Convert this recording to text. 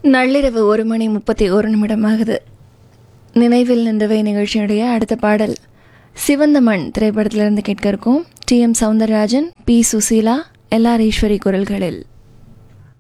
நள்ளிரவு 1:31 நினைவில் நின்றவை நிகழ்ச்சியுடைய அடுத்த பாடல் சிவந்த மண் திரைப்படத்திலிருந்து கேட்க இருக்கோம். டி.எம். சௌந்தரராஜன், பி. சுசீலா, எல்.ஆர். ஈஸ்வரி குரல்களில்.